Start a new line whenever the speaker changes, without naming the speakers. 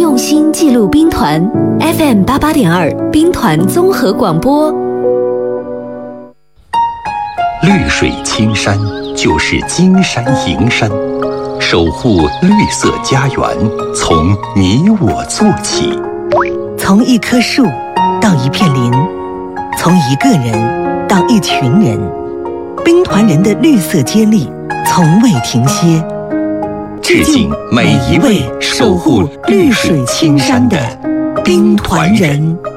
用心记录兵团 FM88.2兵团综合广播。
绿水青山就是金山银山，守护绿色家园，从你我做起。
从一棵树到一片林，从一个人到一群人，兵团人的绿色接力从未停歇。
致敬每一位守护绿水青山的兵团人。